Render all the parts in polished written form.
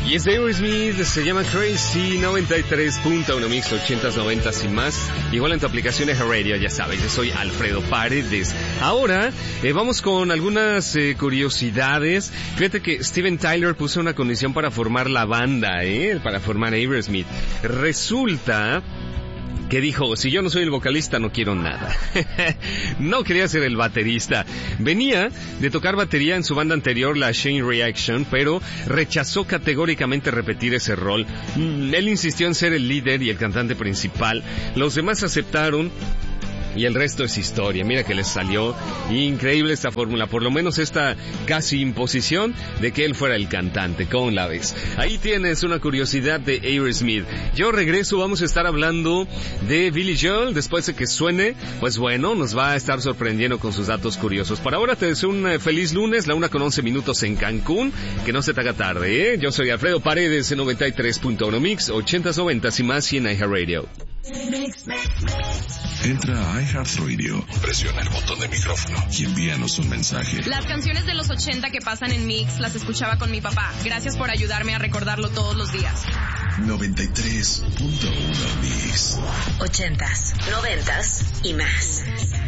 Y es de Aerosmith, se llama Crazy, 93.1 Mix, 80s, 90s y más. Igual en tu aplicación de Radio, ya sabes, yo soy Alfredo Paredes. Ahora, vamos con algunas curiosidades. Fíjate que Steven Tyler puso una condición para formar la banda, para formar Aerosmith. Resulta que dijo, si yo no soy el vocalista no quiero nada. No quería ser el baterista. Venía de tocar batería en su banda anterior, la Chain Reaction, pero rechazó categóricamente repetir ese rol. Él insistió en ser el líder y el cantante principal. Los demás aceptaron y el resto es historia. Mira que les salió increíble esta fórmula, por lo menos esta casi imposición de que él fuera el cantante. ¿Cómo la ves? Ahí tienes una curiosidad de Aerosmith. Yo regreso, vamos a estar hablando de Billy Joel. Después de que suene, pues bueno, nos va a estar sorprendiendo con sus datos curiosos. Por ahora te deseo un feliz lunes, la 1:11 en Cancún. Que no se te haga tarde, Yo soy Alfredo Paredes en 93.1 Mix, 80s, 90s y más y en iHeartRadio. Entra a iHeartRadio, presiona el botón de micrófono y envíanos un mensaje. Las canciones de los 80 que pasan en Mix las escuchaba con mi papá. Gracias por ayudarme a recordarlo todos los días. 93.1 Mix. 80s, 90s y más.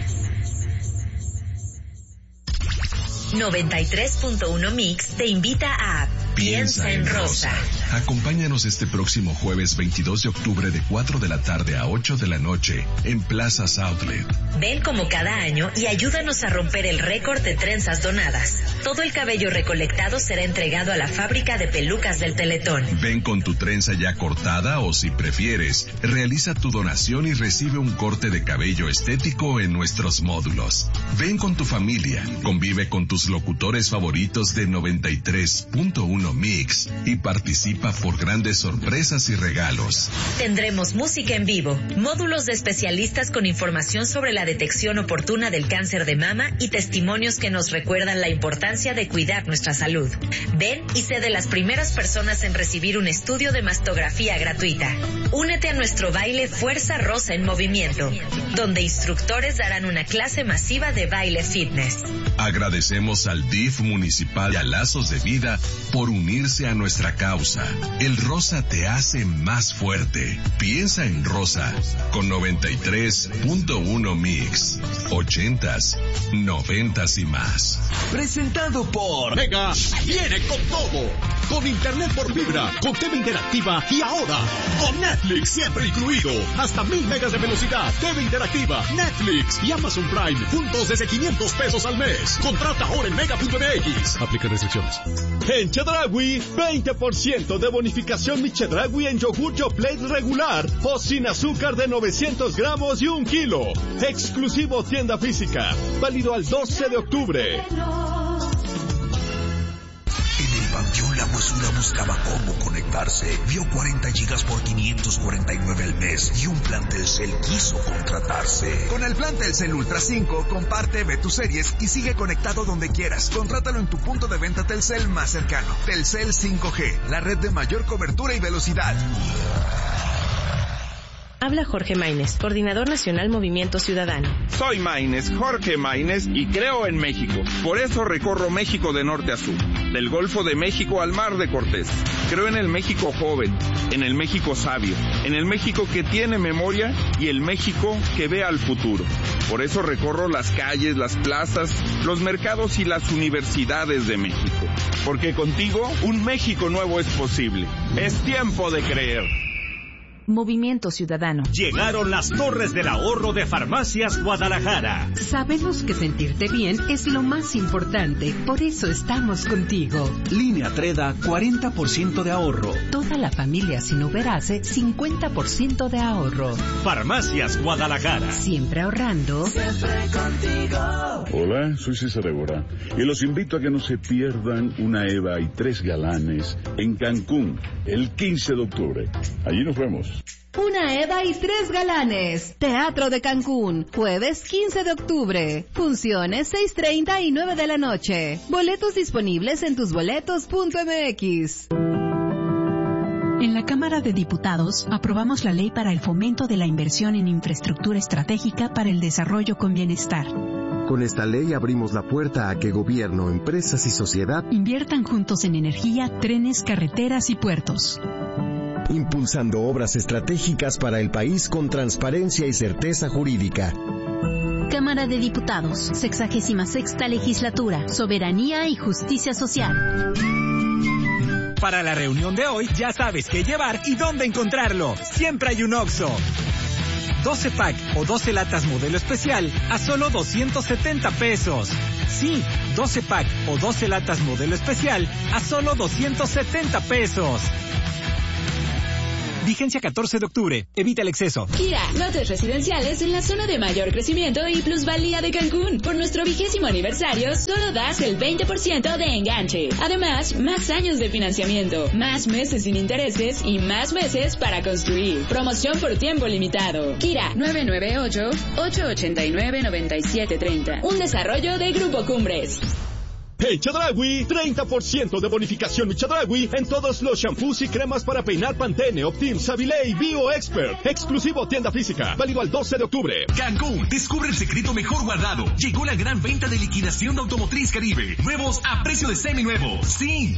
93.1 Mix te invita a Piensa en Rosa. Acompáñanos este próximo jueves 22 de octubre de 4 de la tarde a 8 de la noche en Plaza Outlet. Ven como cada año y ayúdanos a romper el récord de trenzas donadas. Todo el cabello recolectado será entregado a la fábrica de pelucas del Teletón. Ven con tu trenza ya cortada o, si prefieres, realiza tu donación y recibe un corte de cabello estético en nuestros módulos. Ven con tu familia, convive con tus locutores favoritos de 93.1 Mix y participa por grandes sorpresas y regalos. Tendremos música en vivo, módulos de especialistas con información sobre la detección oportuna del cáncer de mama y testimonios que nos recuerdan la importancia de cuidar nuestra salud. Ven y sé de las primeras personas en recibir un estudio de mastografía gratuita. Únete a nuestro baile Fuerza Rosa en Movimiento, donde instructores darán una clase masiva de baile fitness. Agradecemos al DIF municipal y a Lazos de Vida por unirse a nuestra causa. El rosa te hace más fuerte. Piensa en Rosa con 93.1 Mix, 80s, 90s y más. Presentado por Mega, viene con todo. Con internet por fibra, con TV interactiva y ahora con Netflix siempre incluido. Hasta 1000 megas de velocidad, TV interactiva, Netflix y Amazon Prime juntos desde $500 al mes. Contrata ahora en mega.mx. Aplica restricciones. En Chedraui, 20% de bonificación mi Chedraui en yogur Yoplait regular o sin azúcar de 900 gramos y 1 kilo. Exclusivo tienda física. Válido al 12 de octubre. En el panteón La Huesuda buscaba cómo conectarse. Vio 40 gigas por 549 al mes y un plan Telcel quiso contratarse. Con el plan Telcel Ultra 5, comparte, ve tus series y sigue conectado donde quieras. Contrátalo en tu punto de venta Telcel más cercano. Telcel 5G, la red de mayor cobertura y velocidad. Habla Jorge Maínez, Coordinador Nacional Movimiento Ciudadano. Soy Maínez, Jorge Maínez, y creo en México. Por eso recorro México de norte a sur, del Golfo de México al Mar de Cortés. Creo en el México joven, en el México sabio, en el México que tiene memoria y el México que ve al futuro. Por eso recorro las calles, las plazas, los mercados y las universidades de México. Porque contigo, un México nuevo es posible. Es tiempo de creer. Movimiento Ciudadano. Llegaron las Torres del Ahorro de Farmacias Guadalajara. Sabemos que sentirte bien es lo más importante, por eso estamos contigo. Línea Treda, 40% de ahorro. Toda la familia sin Uberase, 50% de ahorro. Farmacias Guadalajara. Siempre ahorrando. Siempre contigo. Hola, soy César Évora y los invito a que no se pierdan una Eva y 3 galanes en Cancún el 15 de octubre. Allí nos vemos. Una Eva y 3 galanes. Teatro de Cancún, jueves 15 de octubre. Funciones 6:30 y 9 de la noche. Boletos disponibles en tusboletos.mx. En la Cámara de Diputados aprobamos la Ley para el Fomento de la Inversión en Infraestructura Estratégica para el Desarrollo con Bienestar. Con esta ley abrimos la puerta a que gobierno, empresas y sociedad inviertan juntos en energía, trenes, carreteras y puertos. Impulsando obras estratégicas para el país con transparencia y certeza jurídica. Cámara de Diputados, 66ª Legislatura, Soberanía y Justicia Social. Para la reunión de hoy, ya sabes qué llevar y dónde encontrarlo. Siempre hay un Oxxo. 12 pack o 12 latas modelo especial a solo 270 pesos. Sí, 12 pack o 12 latas modelo especial a solo 270 pesos. Vigencia 14 de octubre. Evita el exceso. Kia, lotes residenciales en la zona de mayor crecimiento y plusvalía de Cancún. Por nuestro 20º aniversario, solo das el 20% de enganche. Además, más años de financiamiento, más meses sin intereses y más meses para construir. Promoción por tiempo limitado. Kia, 998-889-9730. Un desarrollo de Grupo Cumbres. En Chedraui, 30% de bonificación en Chedraui en todos los shampoos y cremas para peinar Pantene, Optim, Savile y Bio Expert. Exclusivo tienda física, válido al 12 de octubre. Cancún, descubre el secreto mejor guardado. Llegó la gran venta de liquidación de Automotriz Caribe. Nuevos a precio de seminuevos. Sí,